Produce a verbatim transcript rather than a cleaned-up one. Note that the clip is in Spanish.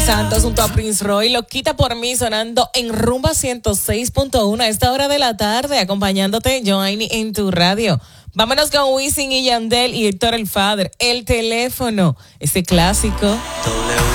Santos junto a Prince Roy, lo quita por mí sonando en Rumba ciento seis punto uno a esta hora de la tarde, acompañándote, Joanny, en tu radio. Vámonos con Wisin y Yandel y Héctor el Father, El Teléfono, ese clásico.